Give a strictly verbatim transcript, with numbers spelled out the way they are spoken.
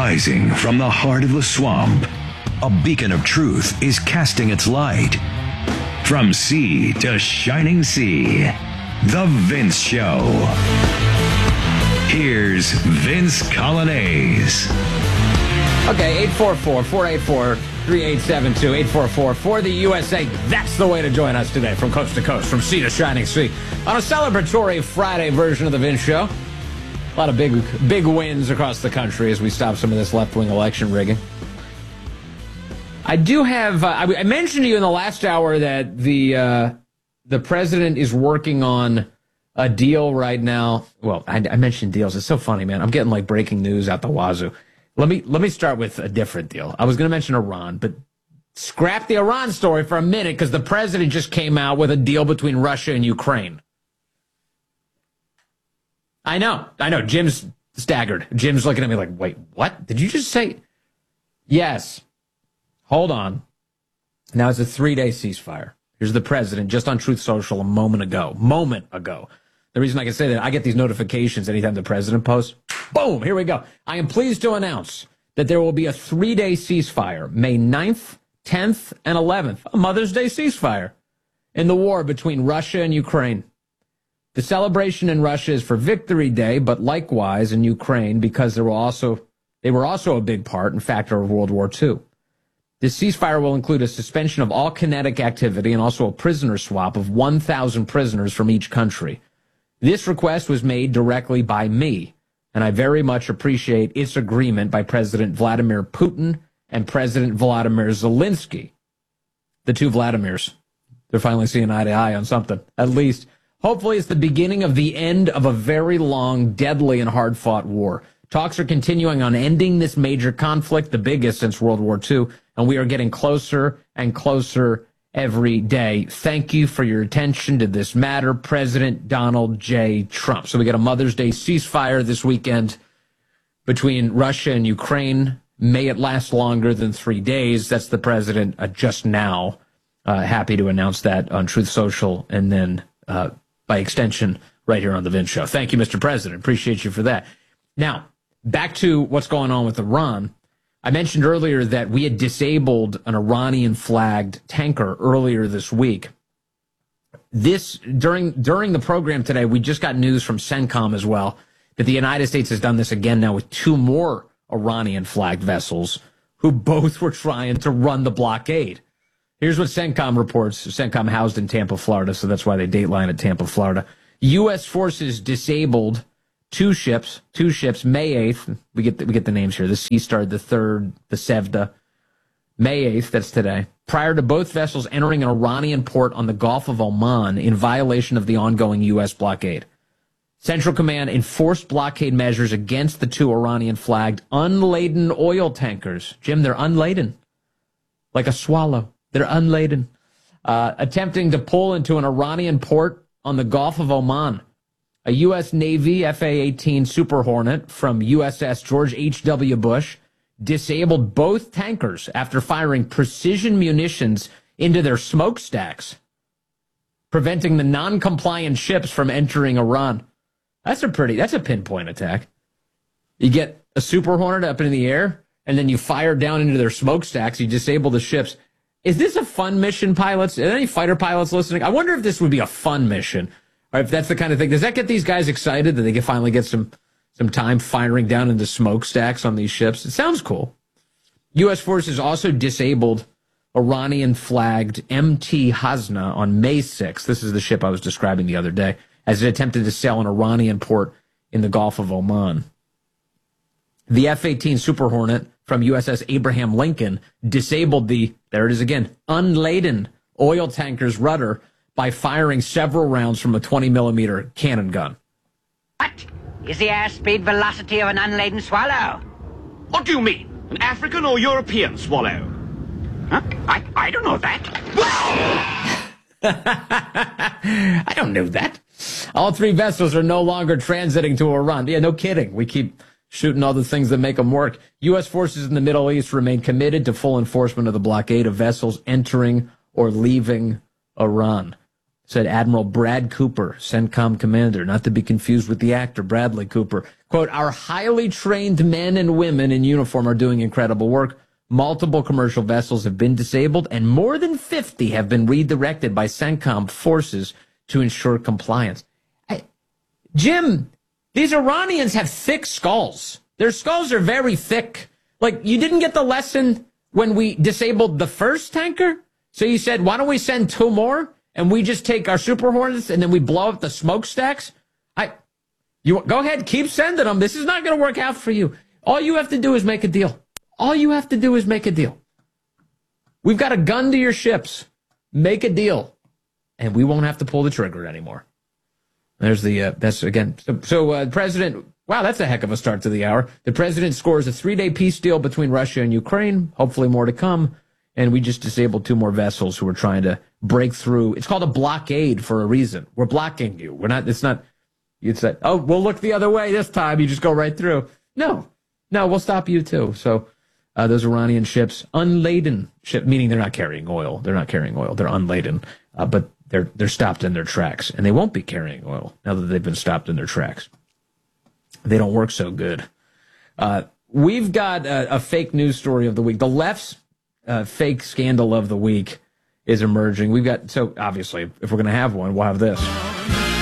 Rising from the heart of the swamp, a beacon of truth is casting its light. From sea to shining sea, The Vince Show. Here's Vince Coglianese. Okay, eight four four, four eight four, three eight seven two, eight four four for the U S A. That's the way to join us today, from coast to coast, from sea to shining sea, on a celebratory Friday version of The Vince Show. A lot of big, big wins across the country as we stop some of this left-wing election rigging. I do have, uh, I, I mentioned to you in the last hour that the uh, the president is working on a deal right now. Well, I, I mentioned deals. It's so funny, man. I'm getting like breaking news out the wazoo. Let me let me start with a different deal. I was going to mention Iran, but scrap the Iran story for a minute because the president just came out with a deal between Russia and Ukraine. I know, I know. Jim's staggered. Jim's looking at me like, wait, what? Did you just say? Yes. Hold on. Now it's a three-day ceasefire. Here's the president just on Truth Social a moment ago. Moment ago. The reason I can say that, I get these notifications anytime the president posts. Boom, here we go. I am pleased to announce that there will be a three-day ceasefire, May ninth, tenth, and eleventh, a Mother's Day ceasefire, in the war between Russia and Ukraine. The celebration in Russia is for Victory Day, but likewise in Ukraine because there were also, they were also a big part and factor of World War Two. This ceasefire will include a suspension of all kinetic activity and also a prisoner swap of one thousand prisoners from each country. This request was made directly by me, and I very much appreciate its agreement by President Vladimir Putin and President Volodymyr Zelensky. The two Vladimirs. They're finally seeing eye to eye on something, at least. Hopefully it's the beginning of the end of a very long, deadly, and hard-fought war. Talks are continuing on ending this major conflict, the biggest since World War Two, and we are getting closer and closer every day. Thank you for your attention to this matter, President Donald J. Trump. So we got a Mother's Day ceasefire this weekend between Russia and Ukraine. May it last longer than three days. That's the president uh, just now. Uh, happy to announce that on Truth Social and then uh, by extension right here on The Vince Show. Thank you, Mister President. Appreciate you for that. Now, back to what's going on with Iran. I mentioned earlier that we had disabled an Iranian-flagged tanker earlier this week. This during during the program today, we just got news from CENTCOM as well that the United States has done this again now with two more Iranian-flagged vessels who both were trying to run the blockade. Here's what CENTCOM reports. CENTCOM housed in Tampa, Florida, so that's why they dateline at Tampa, Florida. U S forces disabled Two ships, two ships, May eighth. We get the, we get the names here. The Sea Star, the third, the Sevda. May eighth, that's today. Prior to both vessels entering an Iranian port on the Gulf of Oman in violation of the ongoing U S blockade. Central Command enforced blockade measures against the two Iranian-flagged unladen oil tankers. Jim, they're unladen. Like a swallow. They're unladen. Uh, attempting to pull into an Iranian port on the Gulf of Oman. A U S Navy F A eighteen Super Hornet from U S S George H W Bush disabled both tankers after firing precision munitions into their smokestacks, preventing the non-compliant ships from entering Iran. That's a pretty, that's a pinpoint attack. You get a Super Hornet up in the air, and then you fire down into their smokestacks, you disable the ships. Is this a fun mission, pilots? Are there any fighter pilots listening? I wonder if this would be a fun mission. Or if that's the kind of thing, does that get these guys excited that they can finally get some some time firing down into smokestacks on these ships? It sounds cool. U S forces also disabled Iranian-flagged M T Hasna on May sixth. This is the ship I was describing the other day, as it attempted to sail an Iranian port in the Gulf of Oman. The F eighteen Super Hornet from U S S Abraham Lincoln disabled the, there it is again, unladen oil tanker's rudder by firing several rounds from a twenty millimeter cannon gun. What is the airspeed velocity of an unladen swallow? What do you mean? An African or European swallow? Huh? I, I don't know that. I don't know that. All three vessels are no longer transiting to Iran. Yeah, no kidding. We keep shooting all the things that make them work. U S forces in the Middle East remain committed to full enforcement of the blockade of vessels entering or leaving Iran. said Admiral Brad Cooper, CENTCOM commander, not to be confused with the actor Bradley Cooper. Quote, our highly trained men and women in uniform are doing incredible work. Multiple commercial vessels have been disabled, and more than fifty have been redirected by CENTCOM forces to ensure compliance. I, Jim, these Iranians have thick skulls. Their skulls are very thick. Like, you didn't get the lesson when we disabled the first tanker? So you said, why don't we send two more, and we just take our Super Hornets, and then we blow up the smokestacks? I, you go ahead, keep sending them. This is not going to work out for you. All you have to do is make a deal. All you have to do is make a deal. We've got a gun to your ships. Make a deal, and we won't have to pull the trigger anymore. There's the, uh, that's again, so, so uh, President, wow, that's a heck of a start to the hour. The president scores a three-day peace deal between Russia and Ukraine, hopefully more to come, and we just disabled two more vessels who were trying to break through. It's called a blockade for a reason. We're blocking you. We're not, it's not, it's like, oh, we'll look the other way this time. You just go right through. No, no, we'll stop you too. So, Uh, those Iranian ships, unladen ship, meaning they're not carrying oil. They're not carrying oil. They're unladen, uh, but they're they're stopped in their tracks, and they won't be carrying oil now that they've been stopped in their tracks. They don't work so good. Uh, we've got a, a fake news story of the week. The left's uh, fake scandal of the week is emerging. We've got, so obviously, if we're going to have one, we'll have this.